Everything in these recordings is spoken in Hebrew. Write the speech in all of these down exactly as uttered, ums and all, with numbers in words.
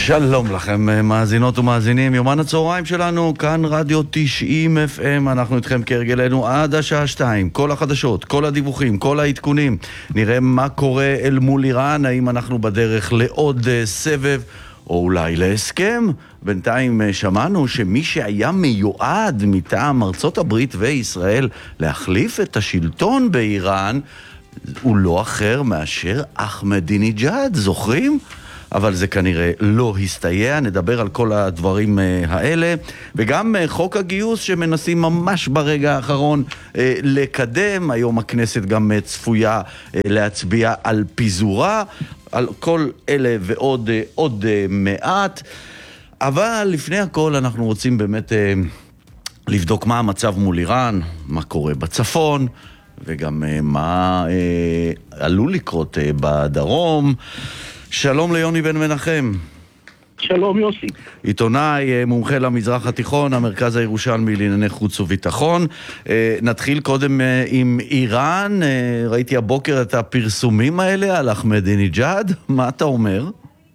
שלום לכם מאזינות ומאזינים, יומן הצהריים שלנו, כאן רדיו תשעים אף אם, אנחנו איתכם כהרגלנו עד השעה שתיים, כל החדשות, כל הדיווחים, כל העדכונים, נראה מה קורה אל מול איראן, האם אנחנו בדרך לעוד סבב או אולי להסכם. בינתיים שמענו שמי שהיה מיועד מטעם ארצות הברית וישראל להחליף את השלטון באיראן הוא לא אחר מאשר אחמדינג'אד, זוכרים? אבל זה כנראה לא הסתייע. נדבר על כל הדברים האלה, וגם חוק הגיוס שמנסים ממש ברגע האחרון לקדם. היום הכנסת גם צפויה להצביע על פיזורה, על כל אלה ועוד עוד מעט. אבל לפני הכל אנחנו רוצים באמת לבדוק מה המצב מול איראן, מה קורה בצפון, וגם מה עלול לקרות בדרום. שלום ליוני בן מנחם. שלום יוסי. עיתונאי, מומחה למזרח התיכון, המרכז הירושלמי לענייני חוץ וביטחון. נתחיל קודם עם איראן. ראיתי הבוקר את הפרסומים האלה על אחמדינג'אד. מה אתה אומר?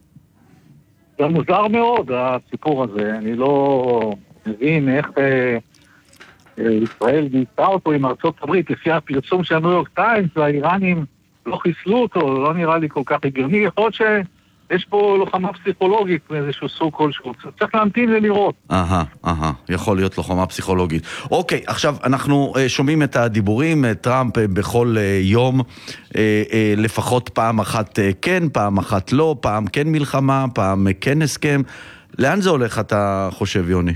זה מוזר מאוד הסיפור הזה. אני לא מבין איך ישראל גייסה אותו עם ארצות הברית. לפי הפרסום של הניו יורק טיימס, והאיראנים לא חיסלו אותו, לא נראה לי כל כך הגיוני. יכול להיות שיש פה לוחמה פסיכולוגית מאיזשהו סוג כלשהו. צריך להמתין ולראות. אהה, אהה, יכול להיות לוחמה פסיכולוגית. אוקיי, עכשיו אנחנו שומעים את הדיבורים, טראמפ בכל יום, לפחות פעם אחת כן, פעם אחת לא, פעם כן מלחמה, פעם כן הסכם. לאן זה הולך, אתה חושב, יוני?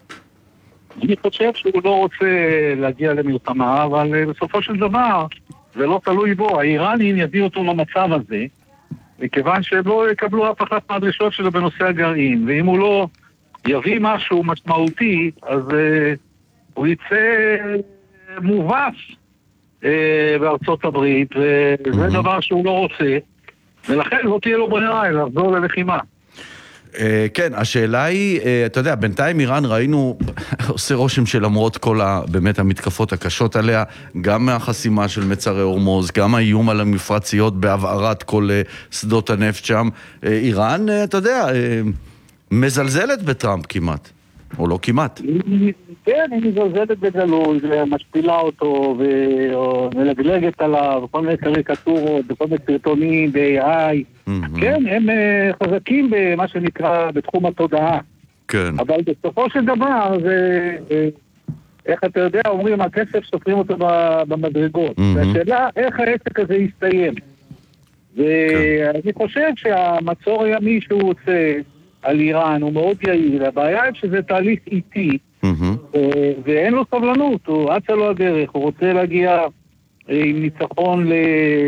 אני חושב שהוא לא רוצה להגיע למלחמה, אבל בסופו של דבר זה לא תלוי בו. האיראנים יביאו אותו למצב הזה, מכיוון שהם לא יקבלו אף אחת מהדרישות שלו בנושא הגרעין, ואם הוא לא יביא משהו משמעותי, אז uh, הוא יצא מובס uh, בארצות הברית, וזה mm-hmm. דבר שהוא לא רוצה, ולכן לא תהיה לו ברירה, אלא לחזור ללחימה. כן, השאלה היא, אתה יודע, בינתיים איראן ראינו, עושה רושם שלמרות כל באמת המתקפות הקשות עליה, גם מהחסימה של מצרי הורמוז, גם האיום על המפרציות בהבערת כל שדות הנפט שם, איראן, אתה יודע, מזלזלת בטראמפ כמעט, או לא כמעט. כן, היא מזלזלת בגלוי, ומשפילה אותו, ומלגלגת עליו, וכל מיני קריקטורות, וכל מיני סרטונים, ב-איי איי. כן, הם חזקים במה שנקרא בתחום התודעה. כן. אבל בסופו של דבר, זה, איך אתה יודע, אומרים, הכסף סופרים אותו במדרגות. והשאלה, איך העסק הזה יסתיים? ואני חושב שהמצור הימי שהוא עושה על איראן הוא מאוד יעיל. הבעיה היא שזה תהליך איטי, ואין לו סבלנות, הוא אצה לו הדרך, הוא רוצה להגיע עם ניצחון ל...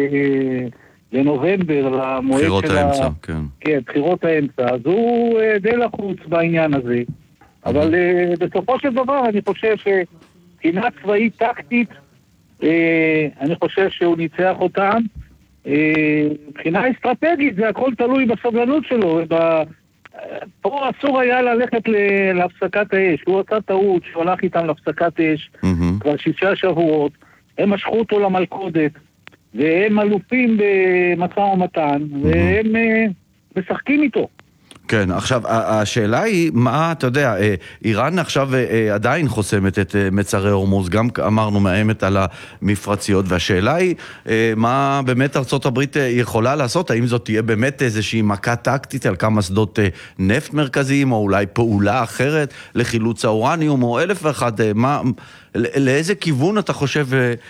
לנובמבר, למועד בחירות של האמצע, ה... כן. כן, בחירות האמצע. אז הוא די לחוץ בעניין הזה. אבל בסופו של דבר אני חושב שבחינה צבאית טקטית, אני חושב שהוא ניצח אותם. בחינה אסטרטגית, זה הכל תלוי בסבלנות שלו. פה אסור היה ללכת להפסקת האש. הוא עשה טעות שהוא הלך איתם להפסקת אש כבר שישה שבועות. הם משכו אותו למלכודת. והם אלופים במשא ומתן, והם משחקים איתו. כן, עכשיו, השאלה היא, מה, אתה יודע, איראן עכשיו עדיין חוסמת את מצרי הורמוז, גם אמרנו מאיימת על המפרציות, והשאלה היא, מה באמת ארצות הברית יכולה לעשות? האם זאת תהיה באמת איזושהי מכה טקטית על כמה שדות נפט מרכזיים, או אולי פעולה אחרת לחילוץ האורניום, או אלף ואחד, מה, לאיזה כיוון אתה חושב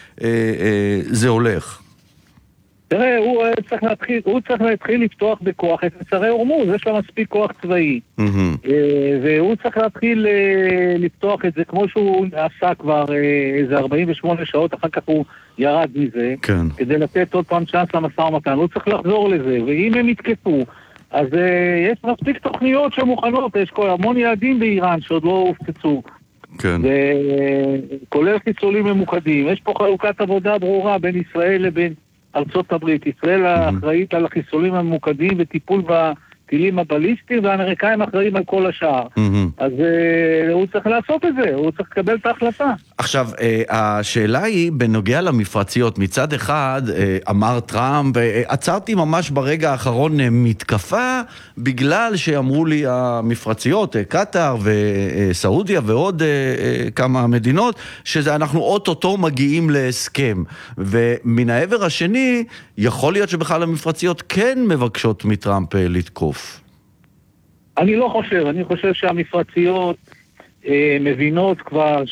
זה הולך? תראה, הוא צריך להתחיל, הוא צריך להתחיל לפתוח בכוח את מצרי הורמוז, יש לו מספיק כוח צבאי. והוא צריך להתחיל לפתוח את זה כמו שהוא עשה כבר איזה ארבעים ושמונה שעות, אחר כך הוא ירד מזה, כדי לתת עוד פעם צ'אנס למשא ומתן. הוא צריך לחזור לזה, ואם הם יתקפו, אז יש מספיק תוכניות שמוכנות, יש כל המון יעדים באיראן שעוד לא הופצצו. כן. וכולל חיסולים ממוקדים. יש פה חלוקת עבודה ברורה בין ישראל לבין ארצות הברית. ישראל האחראית על החיסולים הממוקדים וטיפול הטילים הבליסטיים, והאמריקאים אחראים על כל השאר. אז הוא צריך לעשות את זה, הוא צריך לקבל את ההחלטה. עכשיו, השאלה היא, בנוגע למפרציות, מצד אחד, אמר טראמפ, עצרתי ממש ברגע האחרון מתקפה, בגלל שאמרו לי המפרציות, קטר וסעודיה ועוד כמה מדינות, שאנחנו אוטוטו מגיעים להסכם. ומן העבר השני, יכול להיות שבכלל המפרציות כן מבקשות מטראמפ לתקוף. אני לא חושב, אני חושב שהמפרציות אה, מבינות כבר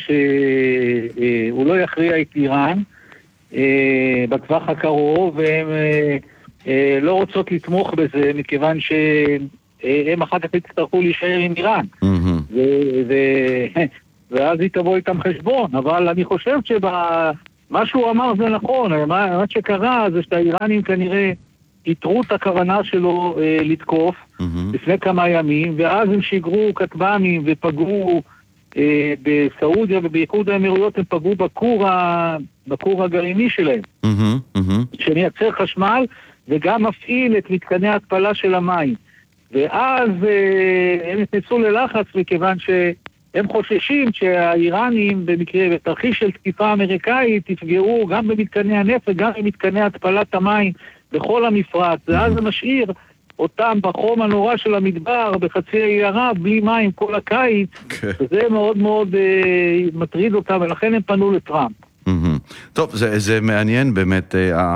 שהוא לא יכריע את איראן אה, בטווח הקרוב, והן אה, אה, לא רוצות לתמוך בזה, מכיוון שהם אחר כך יצטרכו להישאר עם איראן. ו- ו- ואז היא תבוא איתם חשבון, אבל אני חושב שמה שהוא אמר זה נכון, מה, מה שקרה זה שהאיראנים כנראה יתרו את הכוונה שלו אה, לתקוף mm-hmm. לפני כמה ימים, ואז הם שיגרו כטב"מים ופגעו אה, בסעודיה ובאיחוד האמירויות, הם פגעו בכור, ה... בכור הגרעיני שלהם, mm-hmm. Mm-hmm. שמייצר חשמל וגם מפעיל את מתקני ההתפלה של המים. ואז אה, הם נכנסו ללחץ מכיוון שהם חוששים שהאיראנים במקרה בתרחיש של תקיפה אמריקאית יפגעו גם במתקני הנפט וגם במתקני התפלת המים בכל המפרץ, ואז זה משאיר אותם בחום הנורא של המדבר, בחצי האי ערב, בלי מים כל הקיץ, וזה מאוד מאוד אה, מטריד אותם, ולכן הם פנו לטראמפ. טוב, זה, זה מעניין באמת,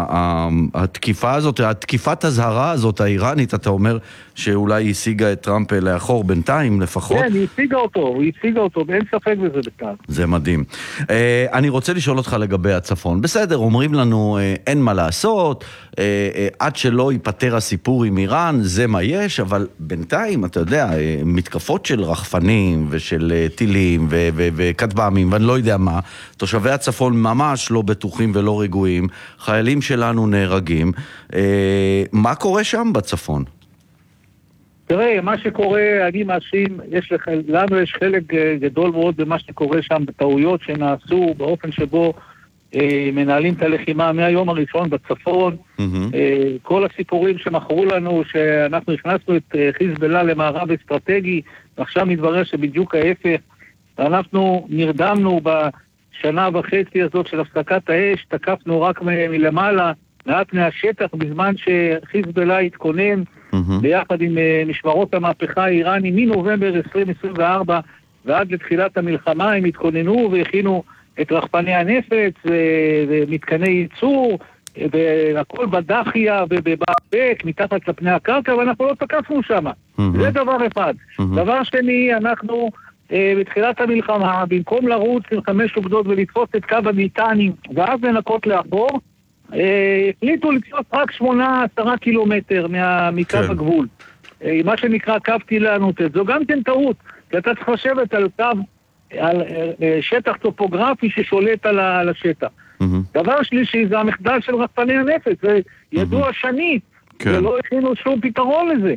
התקיפה הזאת, התקיפת הזהרה הזאת האיראנית, אתה אומר שאולי השיגה את טראמפ לאחור בינתיים לפחות. כן, היא השיגה אותו, היא השיגה אותו, ואין ספק בזה בכלל. זה מדהים. אני רוצה לשאול אותך לגבי הצפון. בסדר, אומרים לנו אין מה לעשות, עד שלא ייפטר הסיפור עם איראן, זה מה יש, אבל בינתיים, אתה יודע, מתקפות של רחפנים ושל טילים וכטב"מים, ואני לא יודע מה, תושבי הצפון ממש לא בטוחים ולא רגועים, חיילים שלנו נהרגים. מה קורה שם בצפון? תראה, מה שקורה, אני מאשים, יש לח... לנו יש חלק גדול מאוד במה שקורה שם, בטעויות שנעשו באופן שבו אה, מנהלים את הלחימה מהיום הראשון בצפון. Mm-hmm. אה, כל הסיפורים שמכרו לנו שאנחנו הכנסנו את אה, חיזבאללה למערב אסטרטגי, ועכשיו מתברר שבדיוק ההפך, אנחנו נרדמנו בשנה וחצי הזאת של הפסקת האש, תקפנו רק מ- מלמעלה, מעט מהשטח, בזמן שחיזבאללה התכונן, Mm-hmm. ביחד עם uh, משמרות המהפכה האיראני מנובמבר עשרים עשרים וארבע ועד לתחילת המלחמה הם התכוננו והכינו את רחפני הנפץ ו- ומתקני ייצור והכל בדחיה ובבעבק מתחת לפני הקרקע, ואנחנו לא תקפנו שם. Mm-hmm. זה דבר אחד. Mm-hmm. דבר שני, אנחנו uh, בתחילת המלחמה, במקום לרוץ עם חמש אוגדות ולתפוס את קו המיטנים ואז לנקות לאחור, החליטו לתפוס רק שמונה עשרה קילומטר מקו הגבול. מה שנקרא קו טילי הנ"ט. זו גם כן טעות, כי אתה צריך לשבת על קו, על שטח טופוגרפי ששולט על השטח. דבר שלישי זה המחדל של רחפני הנפץ, זה ידוע שנית, ולא הכינו שום פתרון לזה.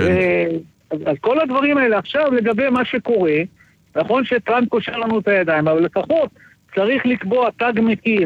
אז כל הדברים האלה עכשיו לגבי מה שקורה, נכון שטראמפ קושר לנו את הידיים, אבל לפחות צריך לקבוע תג מחיר,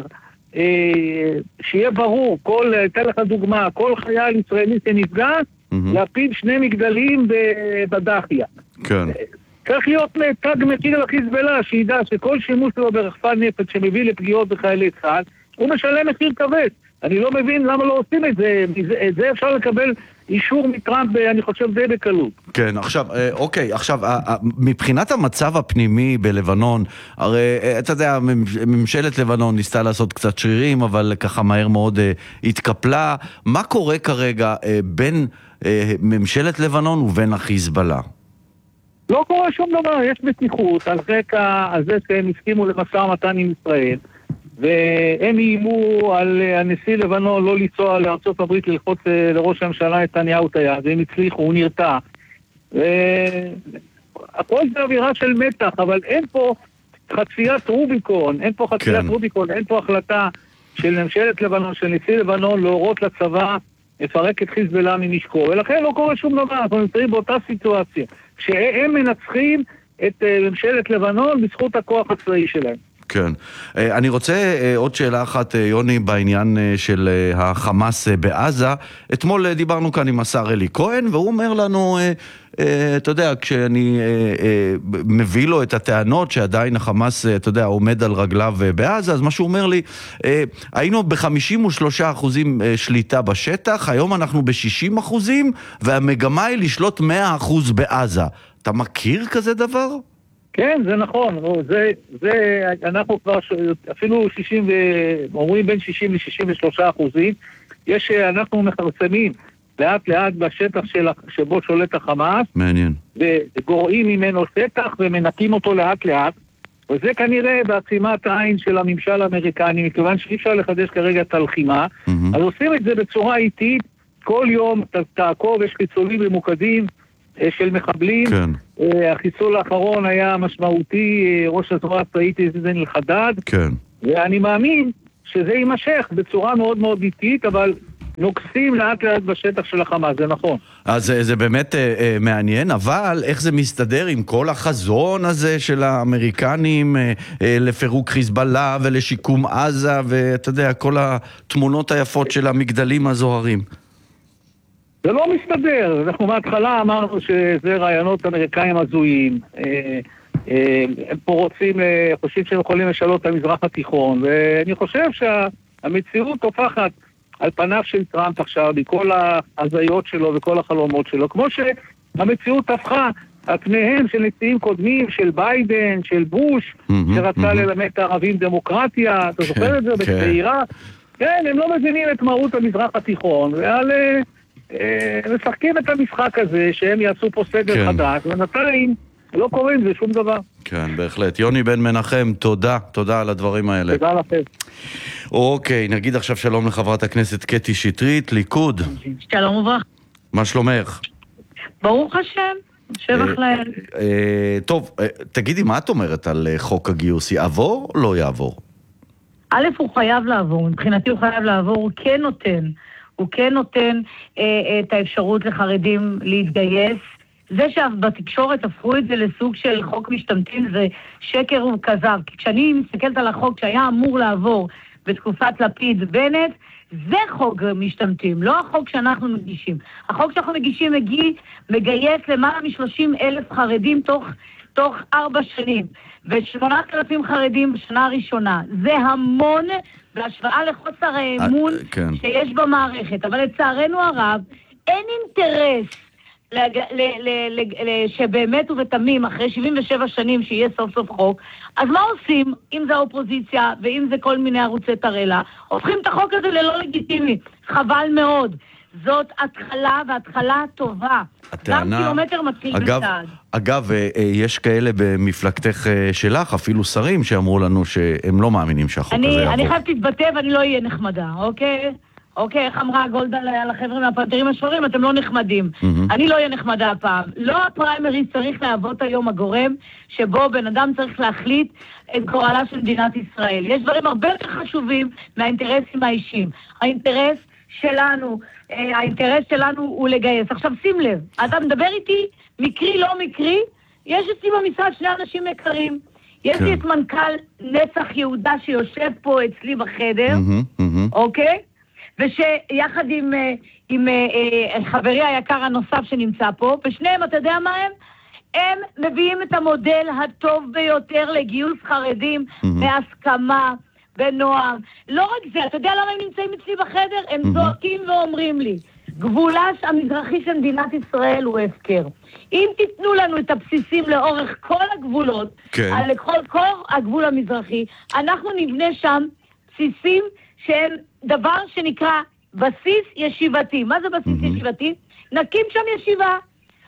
שיהיה ברור, כל, אתן לך דוגמה, כל חייל ישראלי שנפגע, mm-hmm. להפיל שני מגדלים בדחיה. כן. צריך להיות תג מחיר לחיזבאללה, שידע שכל שימוש שלו ברחפן נפץ שמביא לפגיעות בחיילי צה"ל, הוא משלם מחיר כבד. אני לא מבין למה לא עושים את זה, את זה אפשר לקבל אישור מטראמפ, אני חושב, די בקלות. כן, עכשיו, אוקיי, עכשיו, מבחינת המצב הפנימי בלבנון, הרי, אתה יודע, ממשלת לבנון ניסתה לעשות קצת שרירים, אבל ככה מהר מאוד התקפלה. מה קורה כרגע בין ממשלת לבנון ובין החיזבאללה? לא קורה שום דבר, יש מתיחות על רקע הזה שהם הסכימו למשא ומתן עם ישראל, והם איימו על הנשיא לבנון לא לנסוע לארצות הברית ללחוץ לראש הממשלה נתניהו את היד, והם הצליחו, הוא נרתע. הכל זה אווירה של מתח, אבל אין פה חציית רוביקון, אין פה חציית כן. רוביקון, אין פה החלטה של ממשלת לבנון, של נשיא לבנון, להורות לצבא לפרק את חיזבאללה ממשקו, ולכן לא קורה שום דבר, אנחנו נמצאים באותה סיטואציה, שהם מנצחים את ממשלת לבנון בזכות הכוח הצבאי שלהם. כן. אני רוצה עוד שאלה אחת, יוני, בעניין של החמאס בעזה. אתמול דיברנו כאן עם השר אלי כהן, והוא אומר לנו, אתה יודע, כשאני מביא לו את הטענות שעדיין החמאס, אתה יודע, עומד על רגליו בעזה, אז מה שהוא אומר לי, היינו ב-חמישים ושלושה אחוזים שליטה בשטח, היום אנחנו ב-שישים אחוזים, והמגמה היא לשלוט מאה אחוז בעזה. אתה מכיר כזה דבר? כן, זה נכון. זה, זה, אנחנו כבר אפילו שישים, אומרים בין שישים ל-שישים ושלושה אחוזים. יש, אנחנו מחרצמים לאט לאט בשטח של, שבו שולט החמאס. מעניין. וגורעים ממנו שטח ומנקים אותו לאט לאט. וזה כנראה בעצימת העין של הממשל האמריקני, מכיוון שאי אפשר לחדש כרגע את הלחימה. Mm-hmm. אז עושים את זה בצורה איטית. כל יום תעקוב, יש חיצולים ממוקדים של מחבלים. כן. החיסול האחרון היה משמעותי, ראש הזרוע הצבאית עזיז אל-חדד. כן. ואני מאמין שזה יימשך בצורה מאוד מאוד איטית, אבל נוקסים לאט לאט בשטח של החמאס, זה נכון. אז זה, זה באמת אה, אה, מעניין, אבל איך זה מסתדר עם כל החזון הזה של האמריקנים אה, אה, לפירוק חיזבאללה ולשיקום עזה, ואתה יודע, כל התמונות היפות של המגדלים הזוהרים? זה לא מסתדר. אנחנו מההתחלה אמרנו שזה רעיונות אמריקאים הזויים. הם פה רוצים, חושבים שהם יכולים לשלות את המזרח התיכון, ואני חושב שהמציאות הופכת על פניו של טראמפ עכשיו, מכל ההזיות שלו וכל החלומות שלו, כמו שהמציאות הפכה על פניהם של נשיאים קודמים, של ביידן, של בוש, שרצה ללמד את הערבים דמוקרטיה, אתה זוכר את זה? בצעירה? כן, הם לא מבינים את מהות המזרח התיכון, ועל... משחקים את המשחק הזה שהם יעשו פה סדר חדש, ונתיים לא קורה עם זה שום דבר. כן, בהחלט. יוני בן מנחם, תודה, תודה על הדברים האלה. תודה לכם. אוקיי, נגיד עכשיו שלום לחברת הכנסת קטי שטרית, ליכוד. שלום וברכה. מה שלומך? ברוך השם, שבח להם. טוב, תגידי, מה את אומרת על חוק הגיוס? יעבור או לא יעבור? א', הוא חייב לעבור, מבחינתי הוא חייב לעבור, הוא כן נותן. הוא כן נותן אה, את האפשרות לחרדים להתגייס. זה שבתקשורת הפכו את זה לסוג של חוק משתמטים זה שקר וכזב. כי כשאני מסתכלת על החוק שהיה אמור לעבור בתקופת לפיד בנט, זה חוק משתמטים, לא החוק שאנחנו מגישים. החוק שאנחנו מגישים מגיע, מגייס למעלה מ-שלושים אלף חרדים תוך, תוך ארבע שנים, ו-שמונת אלפים חרדים בשנה הראשונה. זה המון בהשוואה לחוסר האמון כן. שיש במערכת. אבל לצערנו הרב, אין אינטרס לג... ל... ל... ל... ל... שבאמת ובתמים, אחרי שבעים ושבע שנים שיהיה סוף סוף חוק, אז מה עושים, אם זה האופוזיציה ואם זה כל מיני ערוצי תרלה? הופכים את החוק הזה ללא לגיטימי. חבל מאוד. זאת התחלה והתחלה טובה. הטענה... גם קילומטר מתחיל אגב, בצעד. אגב, יש כאלה במפלגתך שלך, אפילו שרים שאמרו לנו שהם לא מאמינים שהחוק אני, הזה יעבור. אני חייבת להתבטא ואני לא אהיה נחמדה, אוקיי? אוקיי, איך אמרה גולדה לחבר'ה מהפנתרים השחורים, אתם לא נחמדים. Mm-hmm. אני לא אהיה נחמדה הפעם. לא הפריימריז צריך להוות היום הגורם שבו בן אדם צריך להחליט את גורלה של מדינת ישראל. יש דברים הרבה יותר חשובים מהאינטרסים האישיים. האינטרס שלנו, האינטרס שלנו הוא לגייס. עכשיו שים לב, אתה מדבר איתי, מקרי לא מקרי, יש אצלי במשרד שני אנשים יקרים. יש לי את מנכ"ל נצח יהודה שיושב פה אצלי בחדר, אוקיי? ושיחד עם, עם חברי היקר הנוסף שנמצא פה, ושניהם, אתה יודע מה הם? הם מביאים את המודל הטוב ביותר לגיוס חרדים בהסכמה, בנועם. לא רק זה, אתה יודע למה הם נמצאים אצלי בחדר? הם זועקים ואומרים לי, גבולה המזרחי של מדינת ישראל הוא הפקר. אם תיתנו לנו את הבסיסים לאורך כל הגבולות, כן. על כל, כל הגבול המזרחי, אנחנו נבנה שם בסיסים שהם דבר שנקרא בסיס ישיבתי. מה זה בסיס mm-hmm. ישיבתי? נקים שם ישיבה.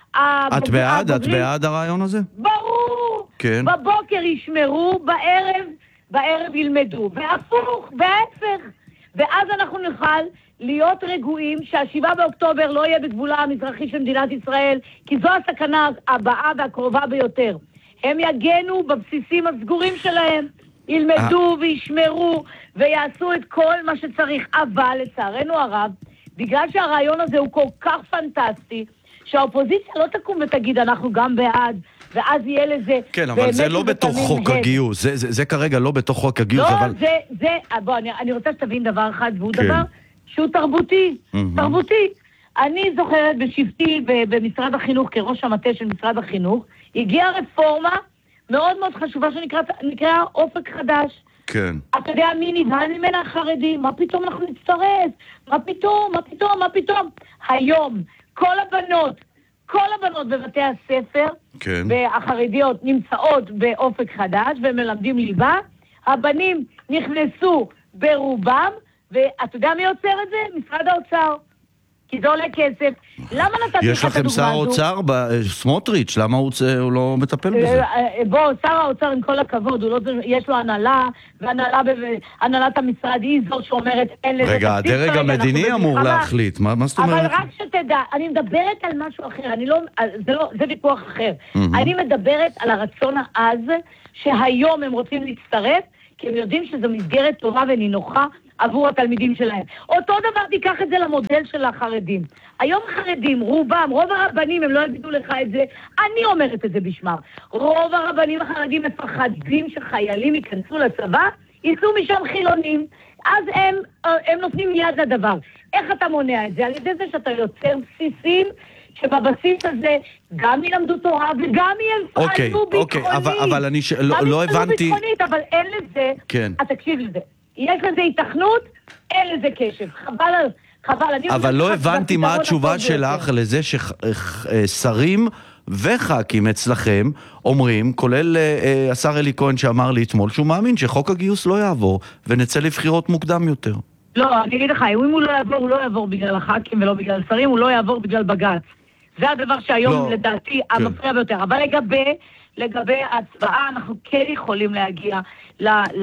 את בעד? את בעד הרעיון הזה? ברור! כן. בבוקר ישמרו, בערב, בערב ילמדו. והפוך, בהפך. ואז אנחנו נוכל להיות רגועים שהשבעה באוקטובר לא יהיה בגבולה המזרחי של מדינת ישראל, כי זו הסכנה הבאה והקרובה ביותר. הם יגנו בבסיסים הסגורים שלהם, ילמדו וישמרו ויעשו את כל מה שצריך. אבל לצערנו הרב, בגלל שהרעיון הזה הוא כל כך פנטסטי, שהאופוזיציה לא תקום ותגיד אנחנו גם בעד, ואז יהיה לזה... כן, אבל זה לא בתוך חוק הגיוס, זה, זה, זה כרגע לא בתוך חוק הגיוס, לא, אבל... זה, זה, בוא, אני, אני רוצה שתבין דבר אחד, והוא כן. דבר שהוא תרבותי, mm-hmm. תרבותי. אני זוכרת בשבטי במשרד החינוך, כראש המטה של משרד החינוך, הגיעה רפורמה מאוד מאוד חשובה שנקרא אופק חדש. כן. אתה יודע מי נבהל ממנה החרדים? מה פתאום אנחנו נצטרף? מה פתאום? מה פתאום? מה פתאום? היום, כל הבנות, כל הבנות בבתי הספר, כן. והחרדיות נמצאות באופק חדש ומלמדים ליבה, הבנים נכנסו ברובם, ואתה יודע מי יוצר את זה? משרד האוצר. כי זה עולה כסף. למה נתתי יש לכם שר האוצר, סמוטריץ', למה הוא לא מטפל בזה? בוא, שר האוצר עם כל הכבוד, יש לו הנהלה, והנהלת המשרד היא זו שאומרת אין לזה... רגע, הדרג המדיני אמור להחליט, מה זאת אומרת? אבל רק שתדע, אני מדברת על משהו אחר, זה ויכוח אחר. אני מדברת על הרצון העז, שהיום הם רוצים להצטרף, כי הם יודעים שזו מסגרת טובה ונינוחה, עבור התלמידים שלהם. אותו דבר תיקח את זה למודל של החרדים. היום חרדים, רובם, רוב הרבנים, הם לא יגידו לך את זה, אני אומרת את זה בשמם. רוב הרבנים החרדים מפחדים שחיילים ייכנסו לצבא, ייצאו משם חילונים, אז הם, הם נותנים יד לדבר. איך אתה מונע את זה? על ידי זה שאתה יוצר בסיסים, שבבסיס הזה גם ילמדו תורה וגם ילפעלו אוקיי, ביטחונית. אוקיי, אבל, אבל אני ש... לא, לא הבנתי... ביטחונית, אבל אין לזה... כן. אז תקשיב לזה. יש לזה התכנות, אין לזה קשב. חבל, חבל. אבל לא הבנתי מה התשובה שלך לזה ששרים וח"כים אצלכם אומרים, כולל השר אלי כהן שאמר לי אתמול, שהוא מאמין שחוק הגיוס לא יעבור ונצא לבחירות מוקדם יותר. לא, אני אגיד לך, אם הוא לא יעבור, הוא לא יעבור בגלל הח"כים ולא בגלל שרים, הוא לא יעבור בגלל בג"ץ. זה הדבר שהיום לא, לדעתי כן. המפריע ביותר. אבל לגבי... לגבי ההצבעה, אנחנו כן יכולים להגיע ל, ל,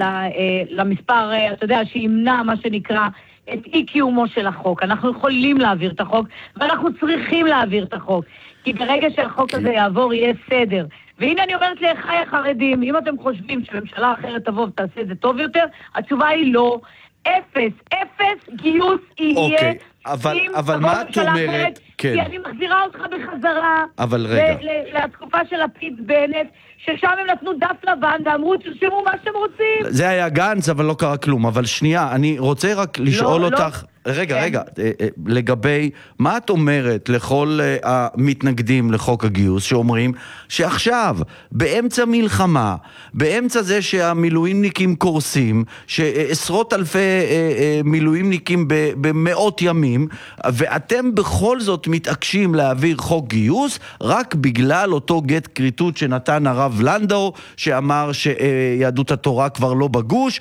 למספר, אתה יודע, שימנע מה שנקרא את אי קיומו של החוק. אנחנו יכולים להעביר את החוק, ואנחנו צריכים להעביר את החוק. כי ברגע שהחוק הזה יעבור, יהיה סדר. והנה אני אומרת לאחיי החרדים, אם אתם חושבים שממשלה אחרת תבוא ותעשה את זה טוב יותר, התשובה היא לא. אפס, אפס גיוס יהיה. אוקיי, אבל, אבל מה את אומרת? כן. כי אני מחזירה אותך בחזרה. אבל רגע. לתקופה של לפיד בנט, ששם הם נתנו דף לבן ואמרו, תרשמו מה שאתם רוצים. זה היה גנץ, אבל לא קרה כלום. אבל שנייה, אני רוצה רק לשאול לא, אותך... לא. רגע, רגע, לגבי, מה את אומרת לכל המתנגדים לחוק הגיוס שאומרים שעכשיו, באמצע מלחמה, באמצע זה שהמילואימניקים קורסים, שעשרות אלפי מילואימניקים במאות ימים, ואתם בכל זאת מתעקשים להעביר חוק גיוס, רק בגלל אותו גט קריטות שנתן הרב לנדאו, שאמר שיהדות התורה כבר לא בגוש,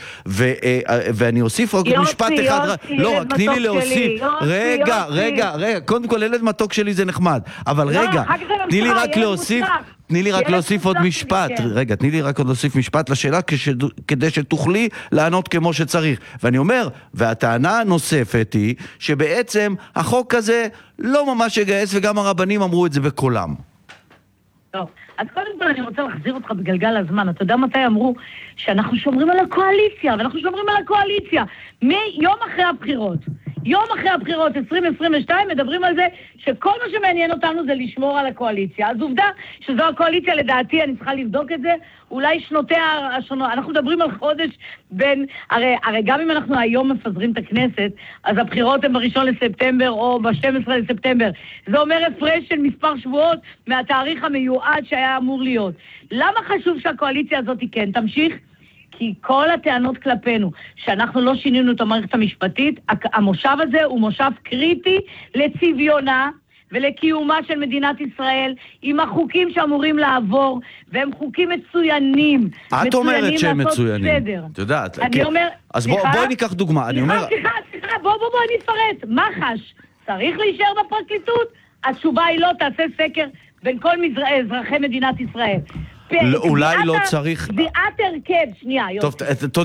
ואני אוסיף רק משפט אחד, לא, רק תני לי להוסיף, רגע, רגע, רגע, קודם כל ילד מתוק שלי זה נחמד, אבל רגע, תני לי רק להוסיף, תני לי רק להוסיף עוד משפט, רגע, תני לי רק עוד להוסיף משפט לשאלה, כדי שתוכלי לענות כמו שצריך, ואני אומר, והטענה הנוספת היא, שבעצם החוק הזה לא ממש יגייס, וגם הרבנים אמרו את זה בקולם. טוב, אז קודם כל אני רוצה להחזיר אותך בגלגל הזמן. אתה יודע מתי אמרו שאנחנו שומרים על הקואליציה, ואנחנו שומרים על הקואליציה מיום אחרי הבחירות. יום אחרי הבחירות עשרים עשרים ושתיים מדברים על זה שכל מה שמעניין אותנו זה לשמור על הקואליציה. אז עובדה שזו הקואליציה, לדעתי, אני צריכה לבדוק את זה, אולי שנותיה השונות. אנחנו מדברים על חודש בין, הרי, הרי גם אם אנחנו היום מפזרים את הכנסת, אז הבחירות הן בראשון לספטמבר או ב-שנים עשר לספטמבר. זה אומר הפרש של מספר שבועות מהתאריך המיועד שהיה אמור להיות. למה חשוב שהקואליציה הזאת כן תמשיך? כי כל הטענות כלפינו, שאנחנו לא שינינו את המערכת המשפטית, המושב הזה הוא מושב קריטי לצביונה ולקיומה של מדינת ישראל, עם החוקים שאמורים לעבור, והם חוקים מצוינים. את אומרת שהם מצוינים. את יודעת. אני אומר... אז בואי ניקח דוגמה. סליחה, סליחה, סליחה, בוא, בוא, בוא, אני אפרט. מח"ש, צריך להישאר בפרקליטות? התשובה היא לא, תעשה סקר בין כל אזרחי מדינת ישראל. אולי לא צריך... קביעת הרכב, שנייה, טוב,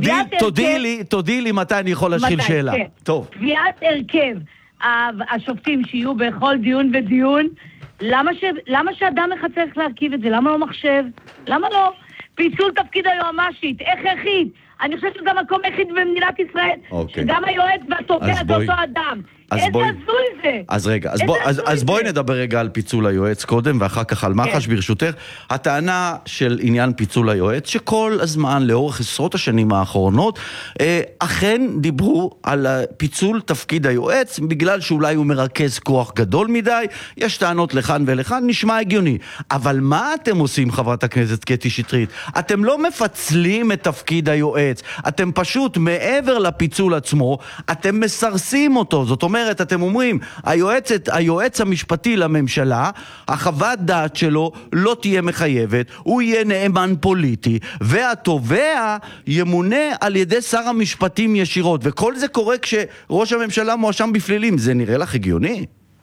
תודיעי לי מתי אני יכול להשחיל שאלה. טוב. קביעת הרכב השופטים שיהיו בכל דיון ודיון, למה שאדם אחד צריך להרכיב את זה? למה לא מחשב? למה לא? פיצול תפקיד היועמ"שית, הכרחית. אני חושבת שזה המקום היחיד במדינת ישראל, שגם היועץ והתובע זה אותו אדם. איזה בואי... עזוי זה? אז רגע, אז, בוא, אז, אז בואי נדבר רגע על פיצול היועץ קודם, ואחר כך על מח"ש כן. ברשותך. הטענה של עניין פיצול היועץ, שכל הזמן, לאורך עשרות השנים האחרונות, אה, אכן דיברו על פיצול תפקיד היועץ, בגלל שאולי הוא מרכז כוח גדול מדי, יש טענות לכאן ולכאן, נשמע הגיוני. אבל מה אתם עושים, חברת הכנסת קטי שטרית? אתם לא מפצלים את תפקיד היועץ, אתם פשוט מעבר לפיצול עצמו, אתם מסרסים אותו. זאת אומרת, אתם אומרים, היועצת, היועץ המשפטי לממשלה, החוות דעת שלו לא תהיה מחייבת, הוא יהיה נאמן פוליטי, והתובע ימונה על ידי שר המשפטים ישירות, וכל זה קורה כשראש הממשלה מואשם בפלילים. זה נראה לך הגיוני?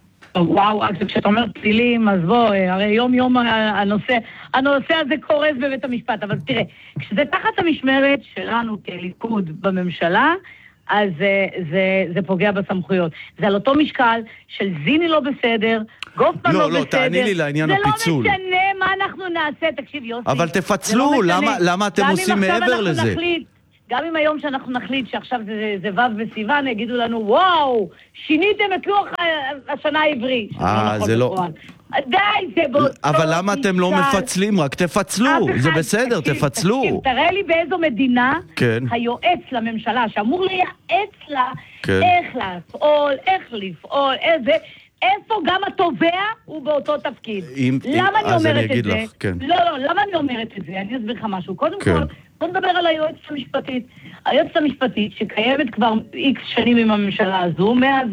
וואו, כשאתה אומר פלילים, אז בוא, הרי יום יום הנושא, הנושא הזה קורס בבית המשפט, אבל תראה, כשזה תחת המשמרת שלנו כליכוד בממשלה, אז זה, זה, זה פוגע בסמכויות. זה על אותו משקל של זיני לא בסדר, גופמן לא, לא בסדר. לא, לא, תעני לי לעניין הפיצול. זה לא משנה מה אנחנו נעשה, תקשיב יוסי. אבל תפצלו, לא למה, למה אתם עושים מעבר לזה? נחליט, גם אם היום שאנחנו נחליט שעכשיו זה, זה ו' בסיוון, יגידו לנו, וואו, שיניתם את לוח השנה העברי. אה, זה לא... די, זה באותו... אבל למה אתם לא מפצלים? רק תפצלו, זה בסדר, תפצלו. תקשיב, תראה לי באיזו מדינה היועץ לממשלה, שאמור לייעץ לה איך לפעול, איך לפעול, איזה... איפה גם התובע הוא באותו תפקיד. למה אני אומרת את זה? לא, לא, למה אני אומרת את זה? אני אסביר לך משהו. קודם כל, בוא נדבר על היועצת המשפטית. היועצת המשפטית שקיימת כבר איקס שנים עם הממשלה הזו, מאז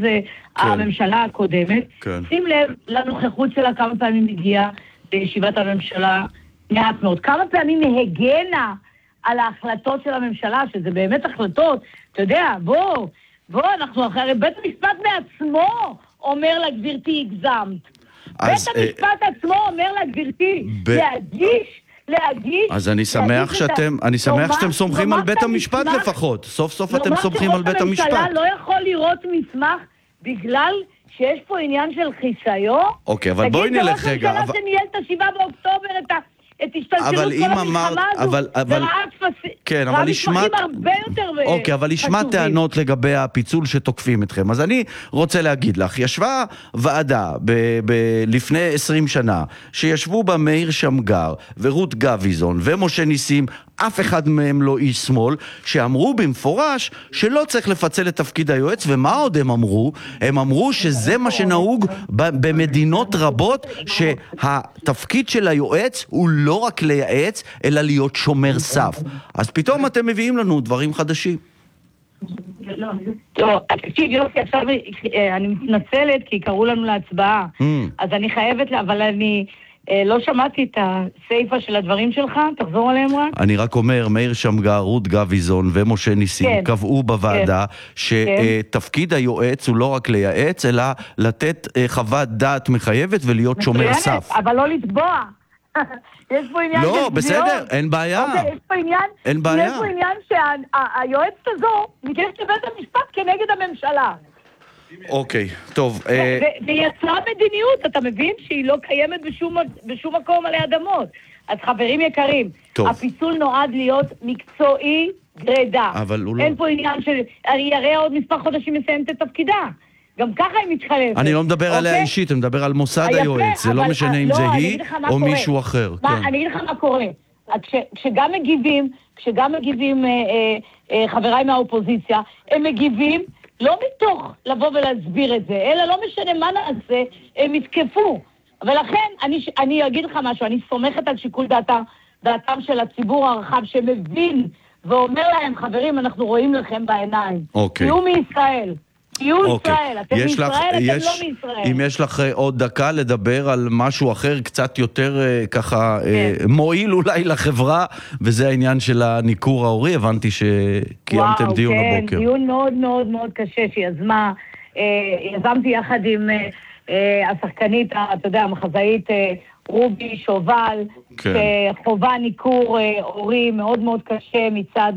הממשלה הקודמת. שים לב לנוכחות שלה כמה פעמים הגיעה לישיבת הממשלה, מעט מאוד. כמה פעמים הגנה על ההחלטות של הממשלה, שזה באמת החלטות. אתה יודע, בוא, בוא, אנחנו אחרי בית המשפט בעצמו אומר לה, גבירתי, הגזמת. בית המשפט עצמו אומר לה, גבירתי, להגיש, להגיש... אז אני שמח שאתם, אני שמח שאתם סומכים על בית המשפט לפחות. סוף סוף אתם סומכים על בית המשפט. הממשלה לא יכול לראות מסמך בגלל שיש פה עניין של חיסיון. אוקיי, אבל בואי נלך רגע. תגיד, זה ראש הממשלה שניהל את השבעה באוקטובר, את ה... את השתלשלות כל המלחמה הזו, וראה כן, אבל מסמכים הרבה יותר חשובים. אוקיי, אבל ישמע טענות לגבי הפיצול שתוקפים אתכם. אז אני רוצה להגיד לך, ישבה ועדה לפני עשרים שנה, שישבו בה מאיר שמגר ורות גביזון ומשה ניסים, אף אחד מהם לא איש שמאל, שאמרו במפורש שלא צריך לפצל את תפקיד היועץ, ומה עוד הם אמרו? הם אמרו שזה מה שנהוג במדינות רבות, שהתפקיד של היועץ הוא לא רק לייעץ, אלא להיות שומר סף. אז פתאום אתם מביאים לנו דברים חדשים. לא, תקשיב יוסי, עכשיו אני מתנצלת כי קראו לנו להצבעה, אז אני חייבת, אבל אני... לא שמעתי את הסייפה של הדברים שלך, תחזור עליהם רק. אני רק אומר, מאיר שמגר, רות גביזון ומשה ניסים כן. קבעו בוועדה כן. שתפקיד כן. היועץ הוא לא רק לייעץ, אלא לתת חוות דעת מחייבת ולהיות שומר סף. אבל לא לטבוע. יש פה עניין לא, בסדר, אין בעיה. אוקיי, יש פה עניין, אין בעיה. יש פה עניין שהיועצת הזו ניגשת לבית המשפט כנגד הממשלה. אוקיי, טוב. ויצרה מדיניות, אתה מבין שהיא לא קיימת בשום מקום עלי אדמות. אז חברים יקרים, הפיצול נועד להיות מקצועי גרידא. אין פה עניין של... הרי עוד מספר חודשים מסיימת את תפקידה. גם ככה היא מתחלפת. אני לא מדבר עליה אישית, אני מדבר על מוסד היועץ. זה לא משנה אם זה היא או מישהו אחר. אני אגיד לך מה קורה. כשגם מגיבים, כשגם מגיבים חבריי מהאופוזיציה, הם מגיבים לא מתוך לבוא ולהסביר את זה, אלא לא משנה מה נעשה, הם יתקפו. ולכן, אני, אני אגיד לך משהו, אני סומכת על שיקול דעתם, דעתם של הציבור הרחב שמבין ואומר להם, חברים, אנחנו רואים לכם בעיניים. אוקיי. תהיו מישראל. תהיו אוקיי. ישראל. אתם מישראל, לך, אתם יש, לא מישראל. אם יש לך עוד דקה לדבר על משהו אחר, קצת יותר ככה כן. מועיל אולי לחברה, וזה העניין של הניקור ההורי, הבנתי שקיימתם וואו, דיון כן, הבוקר. דיון מאוד מאוד מאוד קשה שיזמה, יזמתי יחד עם השחקנית, אתה יודע, המחזאית רובי שובל, כן. שחובה ניקור הורי מאוד מאוד קשה מצד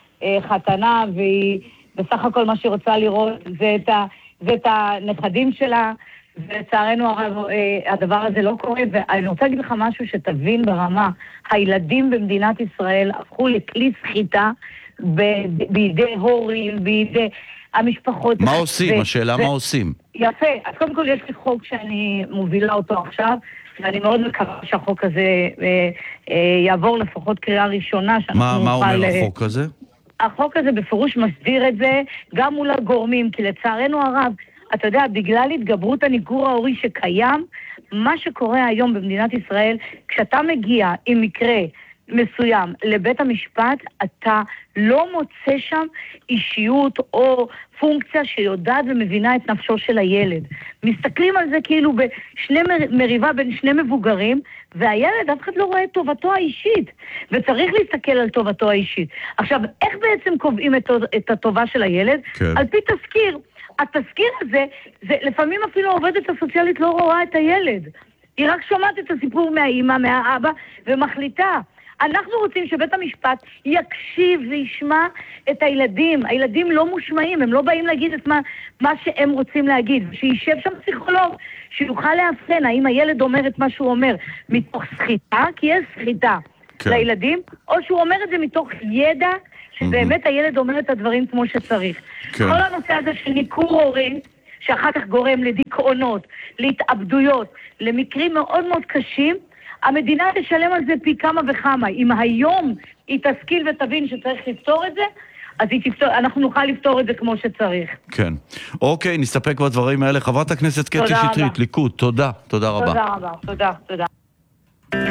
חתנה, והיא בסך הכל מה שהיא רוצה לראות זה את, ה, זה את הנכדים שלה, ולצערנו הרב הדבר הזה לא קורה, ואני רוצה להגיד לך משהו שתבין ברמה, הילדים במדינת ישראל הפכו לכלי סחיטה ב, בידי הורים, בידי... המשפחות... מה עושים? השאלה מה עושים? יפה, אז קודם כל יש לי חוק שאני מובילה אותו עכשיו, ואני מאוד מקווה שהחוק הזה אה, אה, יעבור לפחות קריאה ראשונה. מה, מה אומר החוק הזה? החוק הזה בפירוש מסדיר את זה גם מול הגורמים, כי לצערנו הרב, אתה יודע, בגלל התגברות הניכור ההורי שקיים, מה שקורה היום במדינת ישראל, כשאתה מגיע עם מקרה מסוים לבית המשפט, אתה לא מוצא שם אישיות או פונקציה שיודעת ומבינה את נפשו של הילד. מסתכלים על זה כאילו בשני מריבה בין שני מבוגרים, והילד אף אחד לא רואה את טובתו האישית, וצריך להסתכל על טובתו האישית. עכשיו, איך בעצם קובעים את, את הטובה של הילד? כן. על פי תזכיר. התזכיר הזה, זה, לפעמים אפילו העובדת הסוציאלית לא רואה את הילד. היא רק שומעת את הסיפור מהאימא, מהאבא, ומחליטה. אנחנו רוצים שבית המשפט יקשיב וישמע את הילדים. הילדים לא מושמעים, הם לא באים להגיד את מה, מה שהם רוצים להגיד. שישב שם פסיכולוג, שיוכל להבחן האם הילד אומר את מה שהוא אומר מתוך סחיטה, כי יש סחיטה כן. לילדים, או שהוא אומר את זה מתוך ידע, שבאמת הילד אומר את הדברים כמו שצריך. כן. כל הנושא הזה של ניכור הורי, שאחר כך גורם לדיכאונות, להתאבדויות, למקרים מאוד מאוד קשים, המדינה תשלם על זה פי כמה וכמה. אם היום היא תשכיל ותבין שצריך לפתור את זה, אז תפתור, אנחנו נוכל לפתור את זה כמו שצריך. כן. אוקיי, נסתפק בדברים האלה. חברת הכנסת קטי שטרית, ליכוד, תודה. תודה רבה. תודה רבה, תודה, תודה.